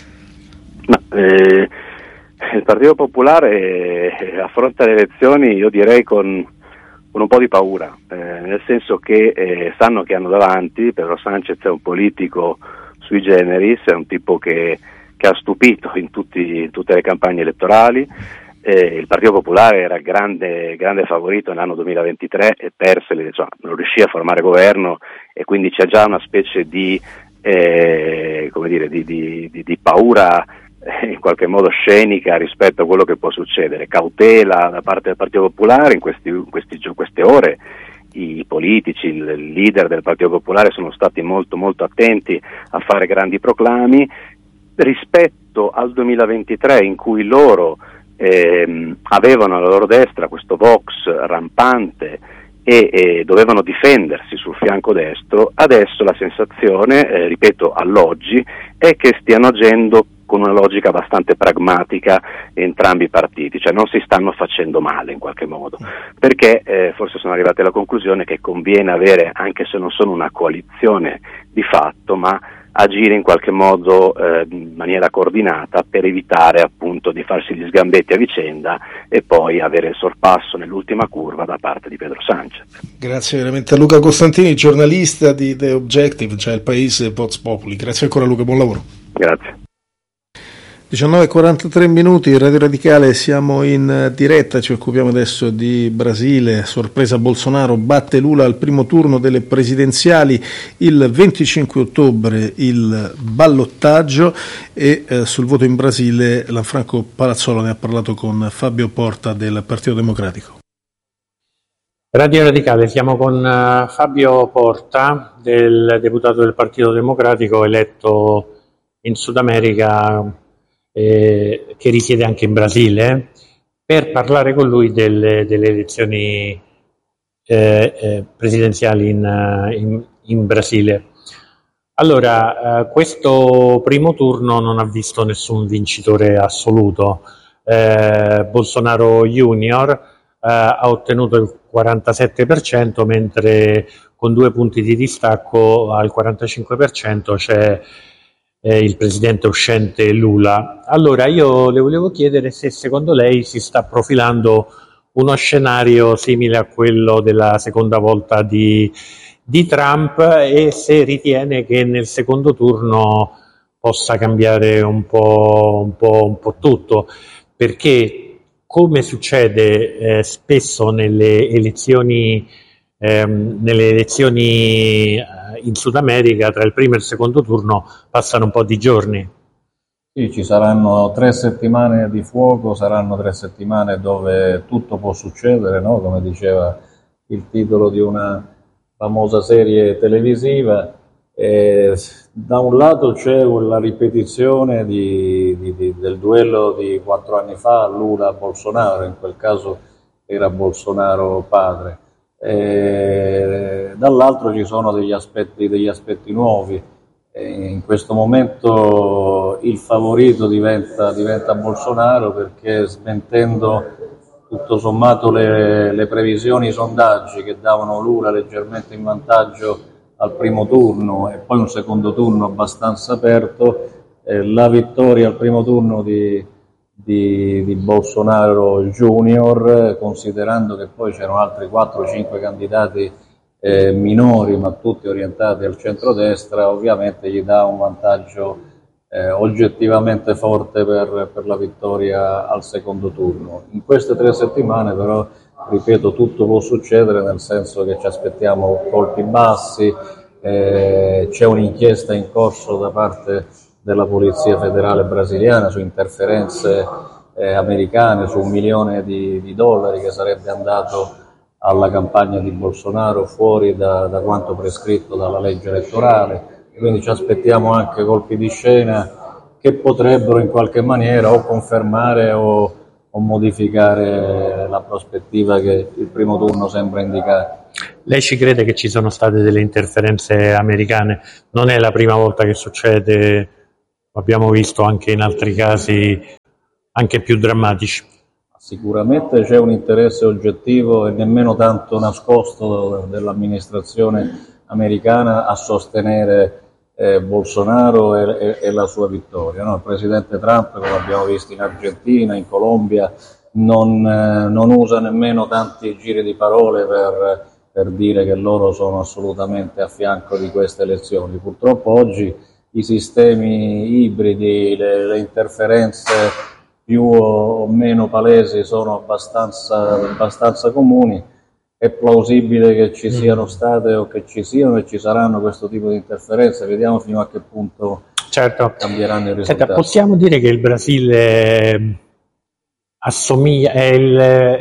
Ma, eh, il Partito Popolare eh, affronta le elezioni, io direi, con, con un po' di paura, eh, nel senso che eh, sanno che hanno davanti, Pedro Sanchez è un politico sui generis, è un tipo che che ha stupito in, tutti, in tutte le campagne elettorali. Eh, il Partito Popolare era il grande, grande favorito nell'anno duemilaventitré e perse, le, cioè, non riuscì a formare governo, e quindi c'è già una specie di, eh, come dire, di, di, di, di paura eh, in qualche modo scenica rispetto a quello che può succedere, cautela da parte del Partito Popolare. In questi, in questi, in queste ore i politici, il leader del Partito Popolare sono stati molto molto attenti a fare grandi proclami, rispetto al duemilaventitré, in cui loro ehm, avevano alla loro destra questo Vox rampante e, e dovevano difendersi sul fianco destro. Adesso la sensazione, eh, ripeto, all'oggi, è che stiano agendo con una logica abbastanza pragmatica entrambi i partiti, cioè non si stanno facendo male in qualche modo, perché eh, forse sono arrivati alla conclusione che conviene avere, anche se non sono una coalizione di fatto, ma agire in qualche modo eh, in maniera coordinata per evitare appunto di farsi gli sgambetti a vicenda e poi avere il sorpasso nell'ultima curva da parte di Pedro Sanchez. Grazie veramente a Luca Costantini, giornalista di The Objective, cioè Il Paese Vox Populi. Grazie ancora Luca, buon lavoro. Grazie. diciannove e quarantatré minuti, Radio Radicale, siamo in diretta, ci occupiamo adesso di Brasile. Sorpresa, Bolsonaro batte Lula al primo turno delle presidenziali, il venticinque ottobre il ballottaggio, e eh, sul voto in Brasile Lanfranco Palazzolo ne ha parlato con Fabio Porta del Partito Democratico. Radio Radicale, siamo con uh, Fabio Porta, del deputato del Partito Democratico eletto in Sud America, Eh, che risiede anche in Brasile, per parlare con lui delle, delle elezioni eh, eh, presidenziali in, in, in Brasile. Allora, eh, questo primo turno non ha visto nessun vincitore assoluto. Eh, Bolsonaro Junior eh, ha ottenuto il quarantasette per cento, mentre con due punti di distacco al quarantacinque per cento c'è Eh, il presidente uscente Lula. Allora io le volevo chiedere se secondo lei si sta profilando uno scenario simile a quello della seconda volta di, di Trump, e se ritiene che nel secondo turno possa cambiare un po', un po', un po' tutto, perché come succede eh, spesso nelle elezioni ehm, nelle elezioni in Sud America, tra il primo e il secondo turno passano un po' di giorni. Sì, ci saranno tre settimane di fuoco, saranno tre settimane dove tutto può succedere, no? Come diceva il titolo di una famosa serie televisiva. E da un lato c'è la ripetizione di, di, di, del duello di quattro anni fa, Lula-Bolsonaro, in quel caso era Bolsonaro padre. E dall'altro ci sono degli aspetti, degli aspetti nuovi. E in questo momento il favorito diventa, diventa Bolsonaro, perché smentendo tutto sommato le, le previsioni, i sondaggi che davano Lula leggermente in vantaggio al primo turno e poi un secondo turno abbastanza aperto, eh, la vittoria al primo turno di Di, di Bolsonaro Junior, considerando che poi c'erano altri quattro cinque candidati eh, minori, ma tutti orientati al centrodestra, ovviamente gli dà un vantaggio eh, oggettivamente forte per, per la vittoria al secondo turno. In queste tre settimane però, ripeto, tutto può succedere, nel senso che ci aspettiamo colpi bassi, eh, c'è un'inchiesta in corso da parte della Polizia Federale brasiliana su interferenze eh, americane, su un milione di, di dollari che sarebbe andato alla campagna di Bolsonaro fuori da, da quanto prescritto dalla legge elettorale, e quindi ci aspettiamo anche colpi di scena che potrebbero in qualche maniera o confermare o, o modificare la prospettiva che il primo turno sembra indicare. Lei ci crede che ci sono state delle interferenze americane? Non è la prima volta che succede, abbiamo visto anche in altri casi anche più drammatici. Sicuramente c'è un interesse oggettivo e nemmeno tanto nascosto dell'amministrazione americana a sostenere eh, Bolsonaro e, e, e la sua vittoria. No? Il presidente Trump, come abbiamo visto in Argentina, in Colombia, non, eh, non usa nemmeno tanti giri di parole per, per dire che loro sono assolutamente a fianco di queste elezioni. Purtroppo oggi i sistemi ibridi, le, le interferenze più o meno palesi sono abbastanza, abbastanza comuni. È plausibile che ci siano state o che ci siano e ci saranno questo tipo di interferenze. Vediamo fino a che punto certo. cambieranno i risultati. Senta, possiamo dire che il Brasile assomiglia, è il,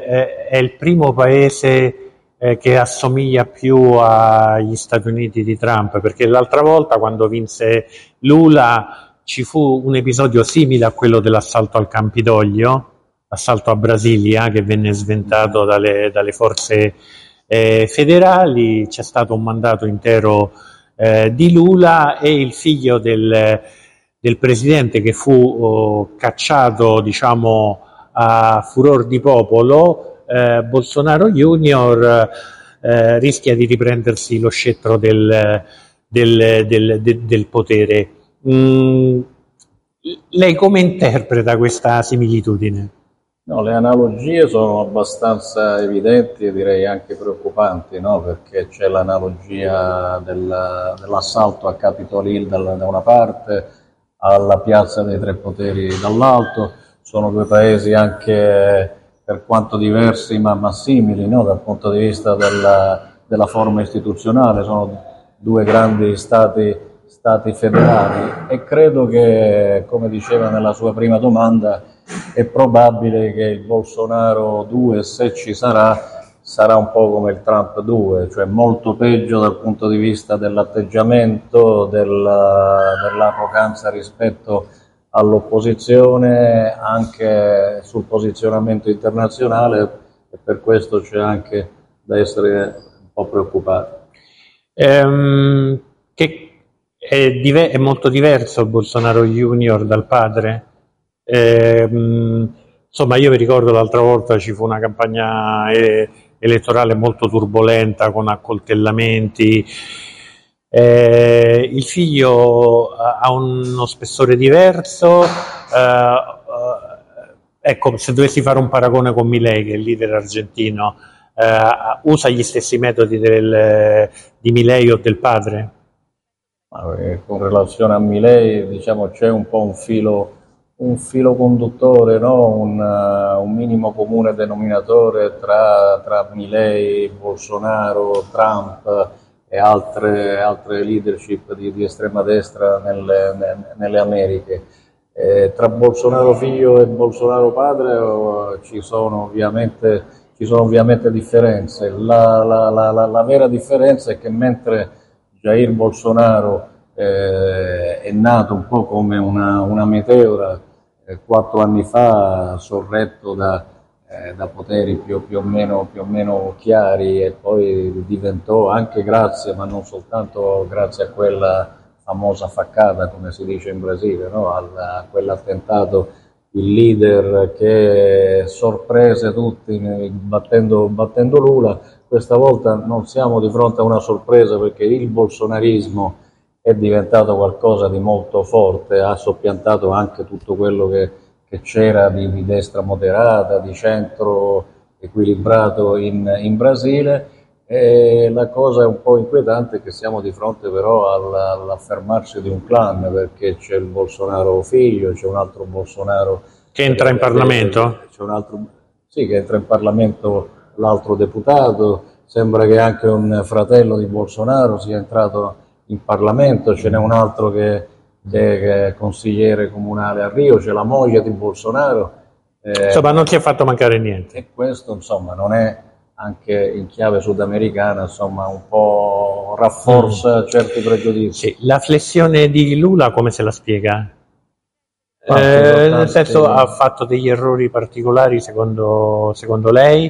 è il primo paese che assomiglia più agli Stati Uniti di Trump, perché l'altra volta quando vinse Lula ci fu un episodio simile a quello dell'assalto al Campidoglio, assalto a Brasilia, che venne sventato dalle, dalle forze eh, federali. C'è stato un mandato intero eh, di Lula e il figlio del, del presidente che fu oh, cacciato, diciamo, a furor di popolo, eh, Bolsonaro Junior, eh, rischia di riprendersi lo scettro del, del, del, del, del potere. Mm, lei come interpreta questa similitudine? No, le analogie sono abbastanza evidenti e direi anche preoccupanti, no? Perché c'è l'analogia del, dell'assalto a Capitol Hill da, da una parte, alla Piazza dei Tre Poteri dall'altro. Sono due paesi anche per quanto diversi ma, ma simili, no? Dal punto di vista della, della forma istituzionale. Sono due grandi stati stati federali e credo che, come diceva nella sua prima domanda, è probabile che il Bolsonaro due, se ci sarà, sarà un po' come il Trump due, cioè molto peggio dal punto di vista dell'atteggiamento, della, dell'arroganza rispetto all'opposizione, anche sul posizionamento internazionale, e per questo c'è anche da essere un po' preoccupati. Um, che È, dive- è molto diverso il Bolsonaro Junior dal padre. Eh, mh, insomma, io vi ricordo l'altra volta ci fu una campagna e- elettorale molto turbolenta con accoltellamenti. Eh, il figlio ha uno spessore diverso. Eh, eh, ecco, se dovessi fare un paragone con Milei, che è il leader argentino, eh, usa gli stessi metodi del, di Milei o del padre? Con relazione a Milei, diciamo, c'è un po' un filo, un filo conduttore, no? un, uh, un minimo comune denominatore tra, tra Milei, Bolsonaro, Trump e altre, altre leadership di, di estrema destra nelle, ne, nelle Americhe. Eh, tra Bolsonaro figlio e Bolsonaro padre oh, ci sono ovviamente, ci sono ovviamente differenze. La, la, la, la, la vera differenza è che mentre Jair Bolsonaro eh, è nato un po' come una, una meteora eh, quattro anni fa, sorretto da, eh, da poteri più, più, o meno, più o meno chiari, e poi diventò, anche grazie, ma non soltanto grazie a quella famosa faccata, come si dice in Brasile, no? a quell'attentato, il leader che sorprese tutti battendo, battendo Lula. Questa volta non siamo di fronte a una sorpresa, perché il bolsonarismo è diventato qualcosa di molto forte, ha soppiantato anche tutto quello che, che c'era di, di destra moderata, di centro equilibrato in, in Brasile, e la cosa è un po' inquietante che siamo di fronte però all'affermarsi di un clan, perché c'è il Bolsonaro figlio, c'è un altro Bolsonaro che entra in Parlamento? C'è un altro, sì, che entra in Parlamento l'altro deputato, sembra che anche un fratello di Bolsonaro sia entrato in Parlamento, ce n'è un altro che, che è consigliere comunale a Rio, c'è la moglie di Bolsonaro. Eh, insomma, non si è fatto mancare niente. E questo, insomma, non è, anche in chiave sudamericana, insomma, un po' rafforza mm. certi pregiudizi. Sì. La flessione di Lula come se la spiega? Eh, nel senso, ha fatto degli errori particolari secondo, secondo lei?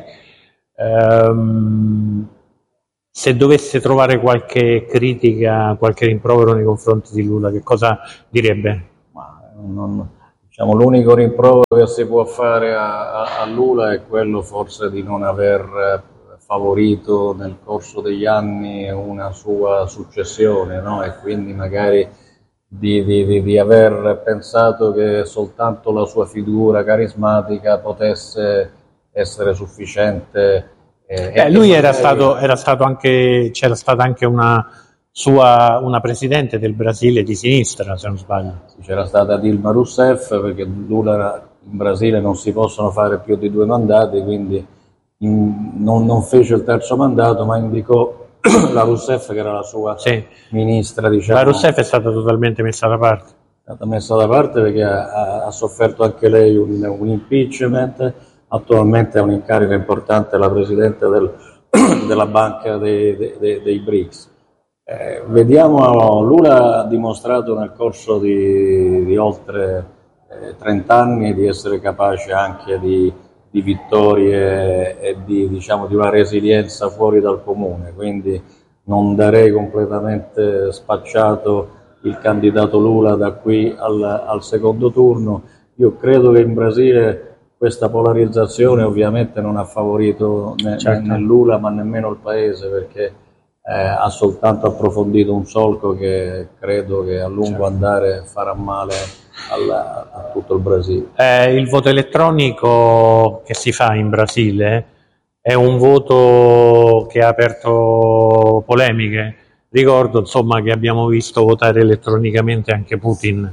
Ehm, se dovesse trovare qualche critica, qualche rimprovero nei confronti di Lula, che cosa direbbe? Ma non, diciamo, l'unico rimprovero che si può fare a, a, a Lula è quello forse di non aver favorito nel corso degli anni una sua successione, no? E quindi magari Di, di, di aver pensato che soltanto la sua figura carismatica potesse essere sufficiente. Eh, eh, lui era stato, era stato anche, c'era stata anche una sua una presidente del Brasile di sinistra, se non sbaglio. C'era stata Dilma Rousseff, perché Lula in Brasile non si possono fare più di due mandati, quindi in, non, non fece il terzo mandato, ma indicò la Rousseff, che era la sua sì. ministra, diciamo. La Rousseff è stata totalmente messa da parte. È stata messa da parte perché ha, ha sofferto anche lei un, un impeachment. Attualmente è un incarico importante la Presidente del, della Banca dei, dei, dei B R I C S. Eh, vediamo, Lula ha dimostrato nel corso di, di oltre eh, trenta anni di essere capace anche di di vittorie e di, diciamo, di una resilienza fuori dal comune, quindi non darei completamente spacciato il candidato Lula da qui al, al secondo turno. Io credo che in Brasile questa polarizzazione ovviamente non ha favorito né, certo. né Lula ma nemmeno il paese, perché eh, ha soltanto approfondito un solco che credo che a lungo certo. andare farà male Alla, a tutto il Brasile. Eh, il voto elettronico che si fa in Brasile è un voto che ha aperto polemiche. Ricordo insomma che abbiamo visto votare elettronicamente anche Putin.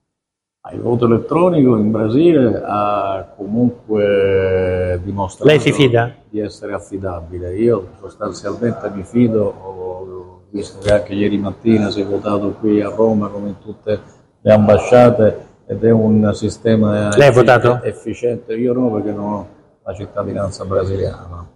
Il voto elettronico in Brasile ha comunque dimostrato Lei si fida? di essere affidabile. Io sostanzialmente mi fido, ho visto che anche ieri mattina si è votato qui a Roma come in tutte le ambasciate ed è un sistema Lei ha votato? efficiente. Io no, perché non ho la cittadinanza brasiliana.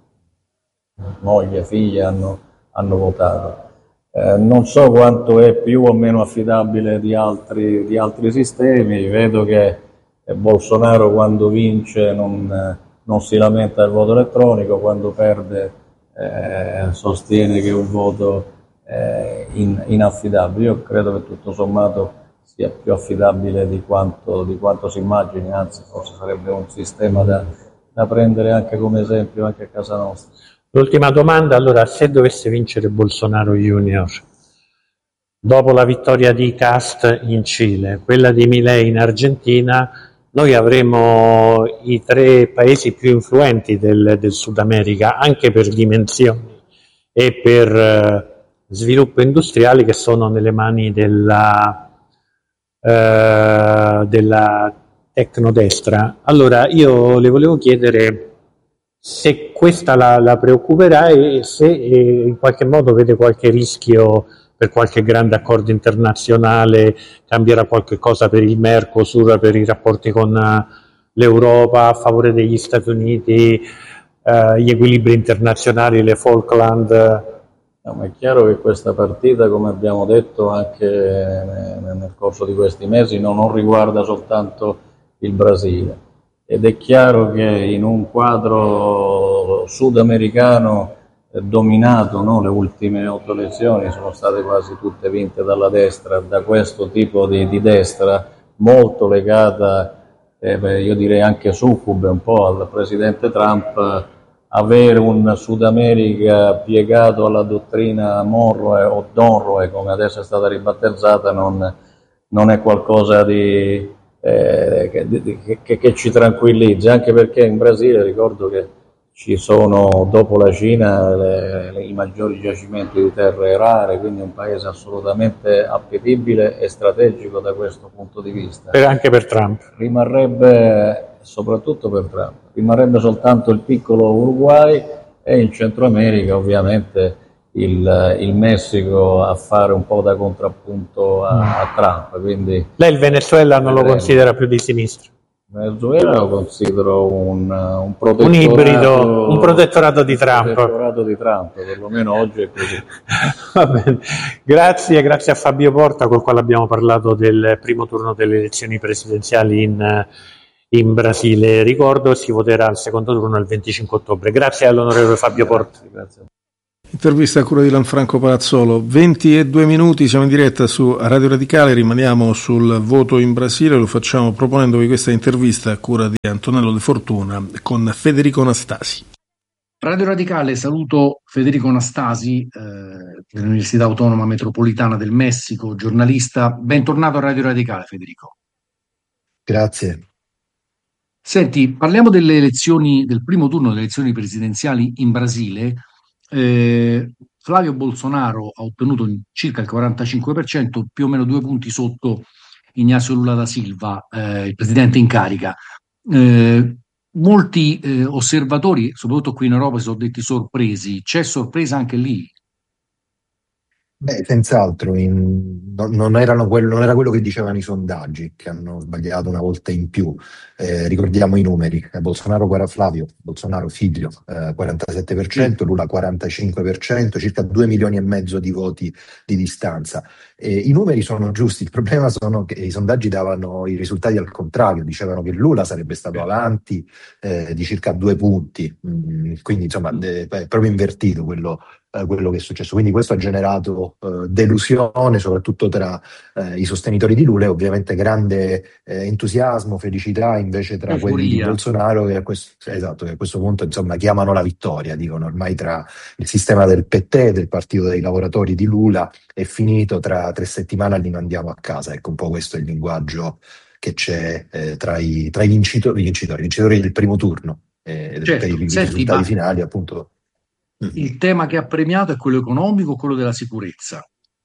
Moglie, figlie hanno, hanno votato. Eh, non so quanto è più o meno affidabile di altri, di altri sistemi. Vedo che Bolsonaro quando vince non, non si lamenta del voto elettronico, quando perde eh, sostiene che è un voto eh, in, inaffidabile. Io credo che tutto sommato sia più affidabile di quanto, di quanto si immagini, anzi forse sarebbe un sistema da, da prendere anche come esempio anche a casa nostra. L'ultima domanda, allora, se dovesse vincere Bolsonaro Junior, dopo la vittoria di Kast in Cile, quella di Milei in Argentina, noi avremo i tre paesi più influenti del, del Sud America, anche per dimensioni e per eh, sviluppo industriale, che sono nelle mani della Uh, della tecnodestra. Allora io le volevo chiedere se questa la, la preoccuperà e se eh, in qualche modo vede qualche rischio per qualche grande accordo internazionale, cambierà qualche cosa per il Mercosur, per i rapporti con uh, l'Europa a favore degli Stati Uniti, uh, gli equilibri internazionali, le Falkland. No, ma è chiaro che questa partita, come abbiamo detto anche nel corso di questi mesi, non, non riguarda soltanto il Brasile, ed è chiaro che in un quadro sudamericano eh, dominato, no? Le ultime otto elezioni sono state quasi tutte vinte dalla destra, da questo tipo di, di destra molto legata, eh, beh, io direi anche succube un po' al presidente Trump. Avere un Sud America piegato alla dottrina Monroe o Donroe, come adesso è stata ribattezzata, non, non è qualcosa di, eh, che, che, che ci tranquillizza, anche perché in Brasile ricordo che ci sono, dopo la Cina, le, le, i maggiori giacimenti di terre rare, quindi è un paese assolutamente appetibile e strategico da questo punto di vista. E anche per Trump. Rimarrebbe, soprattutto per Trump, rimarrebbe soltanto il piccolo Uruguay e in Centro America ovviamente il, il Messico a fare un po' da contrappunto a, a Trump. Quindi lei il Venezuela non lo considera più di sinistra? Venezuela lo considero un, un protettorato, un ibrido, un protettorato di un Trump. protettorato di Trump, perlomeno oggi è così. Va bene. Grazie, grazie a Fabio Porta, col quale abbiamo parlato del primo turno delle elezioni presidenziali in, in Brasile. Ricordo, si voterà al secondo turno il venticinque ottobre. Grazie all'onorevole Fabio Porta. Grazie, grazie. Intervista a cura di Lanfranco Palazzolo. venti e due minuti, siamo in diretta su Radio Radicale, rimaniamo sul voto in Brasile, lo facciamo proponendovi questa intervista a cura di Antonello De Fortuna con Federico Nastasi. Radio Radicale, saluto Federico Nastasi eh, dell'Università Autonoma Metropolitana del Messico, giornalista. Bentornato a Radio Radicale, Federico. Grazie. Senti, parliamo delle elezioni, del primo turno delle elezioni presidenziali in Brasile. Eh, Flavio Bolsonaro ha ottenuto circa il quarantacinque per cento, più o meno due punti sotto Ignacio Lula da Silva, eh, il presidente in carica. Eh, molti eh, osservatori, soprattutto qui in Europa, si sono detti sorpresi. C'è sorpresa anche lì? Beh, senz'altro, in, no, non, erano quello, non era quello che dicevano i sondaggi, che hanno sbagliato una volta in più. Eh, ricordiamo i numeri: eh, Bolsonaro, Flavio Bolsonaro figlio, eh, quarantasette per cento, Lula quarantacinque per cento, circa due milioni e mezzo di voti di distanza. Eh, I numeri sono giusti, il problema sono che i sondaggi davano i risultati al contrario, dicevano che Lula sarebbe stato avanti eh, di circa due punti, mm, quindi insomma è proprio invertito quello Uh, quello che è successo. Quindi questo ha generato uh, delusione soprattutto tra uh, i sostenitori di Lula e ovviamente grande eh, entusiasmo, felicità invece tra Euforia. quelli di Bolsonaro che a, questo, esatto, che a questo punto insomma chiamano la vittoria, dicono ormai tra il sistema del P T, del partito dei lavoratori di Lula, è finito, tra tre settimane li mandiamo a casa. Ecco, un po' questo è il linguaggio che c'è eh, tra, i, tra i vincitori, vincitori, vincitori del primo turno eh, certo. per i, Senti, risultati ma... finali appunto. Il tema che ha premiato è quello economico o quello della sicurezza?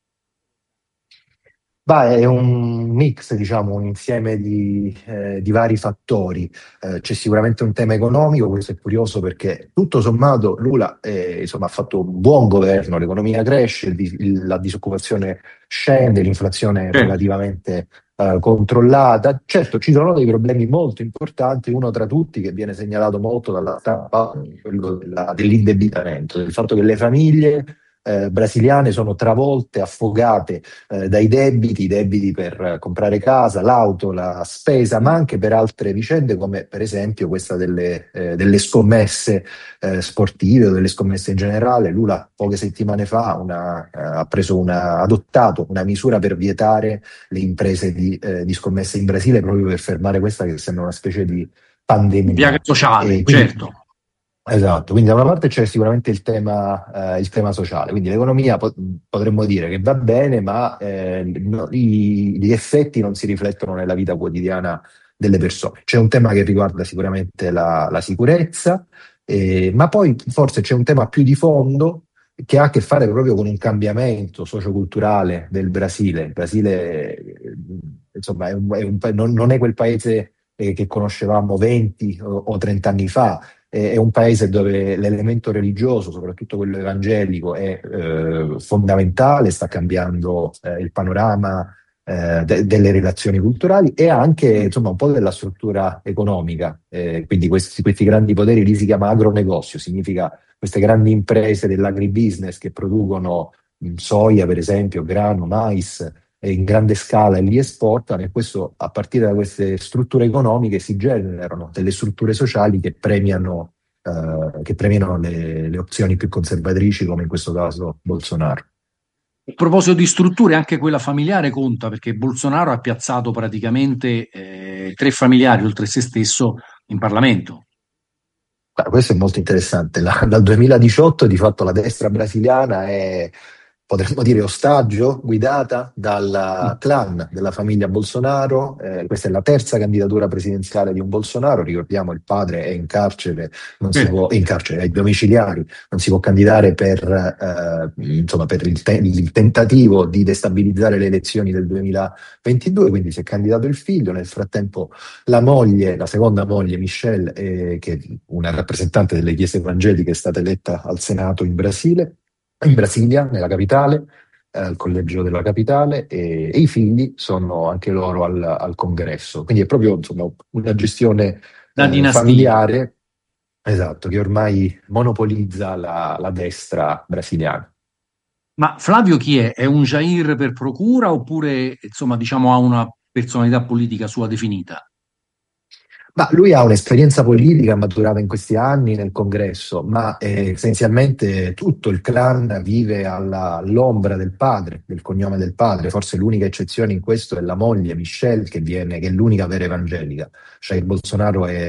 Beh, è un mix, diciamo, un insieme di, eh, di vari fattori. Eh, c'è sicuramente un tema economico, questo è curioso perché tutto sommato Lula eh, insomma, ha fatto un buon governo, l'economia cresce, il, il, la disoccupazione scende, l'inflazione è relativamente eh, controllata. Certo, ci sono dei problemi molto importanti, uno tra tutti che viene segnalato molto dalla stampa, quello della, dell'indebitamento, del fatto che le famiglie Eh, brasiliane sono travolte, affogate eh, dai debiti, i debiti per eh, comprare casa, l'auto, la spesa, ma anche per altre vicende come per esempio questa delle, eh, delle scommesse eh, sportive o delle scommesse in generale. Lula poche settimane fa una, eh, ha preso una, adottato una misura per vietare le imprese di, eh, di scommesse in Brasile proprio per fermare questa che sembra una specie di pandemia. Piaga sociale, quindi, certo. Esatto, quindi da una parte c'è sicuramente il tema, eh, il tema sociale, quindi l'economia po- potremmo dire che va bene, ma eh, no, i, gli effetti non si riflettono nella vita quotidiana delle persone. C'è un tema che riguarda sicuramente la, la sicurezza, eh, ma poi forse c'è un tema più di fondo che ha a che fare proprio con un cambiamento socioculturale del Brasile. Il Brasile, eh, insomma, è un, è un, non, non è quel paese eh, che conoscevamo venti o, o trenta anni fa. È un paese dove l'elemento religioso, soprattutto quello evangelico, è eh, fondamentale, sta cambiando eh, il panorama eh, de- delle relazioni culturali e anche insomma un po' della struttura economica. Eh, quindi questi, questi grandi poteri lì si chiama agronegozio, significa queste grandi imprese dell'agribusiness che producono mh, soia, per esempio, grano, mais, in grande scala e li esportano, e questo a partire da queste strutture economiche si generano delle strutture sociali che premiano, eh, che premiano le, le opzioni più conservatrici, come in questo caso Bolsonaro. A proposito di strutture, anche quella familiare conta, perché Bolsonaro ha piazzato praticamente eh, tre familiari oltre se stesso in Parlamento. Ah, questo è molto interessante. La, dal duemiladiciotto di fatto la destra brasiliana è, potremmo dire, ostaggio, guidata dal clan della famiglia Bolsonaro. Eh, questa è la terza candidatura presidenziale di un Bolsonaro. Ricordiamo, il padre è in carcere, non si può, in carcere ai domiciliari, non si può candidare per, eh, insomma, per il, te- il tentativo di destabilizzare le elezioni del duemilaventidue, quindi si è candidato il figlio. Nel frattempo la moglie, la seconda moglie, Michelle, eh, che è una rappresentante delle chiese evangeliche, è stata eletta al Senato in Brasile, in Brasilia, nella capitale, eh, al collegio della capitale e, e i figli sono anche loro al, al congresso. Quindi è proprio insomma, una gestione Da eh, dinastia. familiare, esatto, che ormai monopolizza la, la destra brasiliana. Ma Flavio chi è? È un Jair per procura oppure insomma diciamo ha una personalità politica sua definita? Ma lui ha un'esperienza politica maturata in questi anni nel congresso, ma eh, essenzialmente tutto il clan vive alla- all'ombra del padre, del cognome del padre. Forse l'unica eccezione in questo è la moglie Michelle, che viene, che è l'unica vera evangelica. Jair Bolsonaro è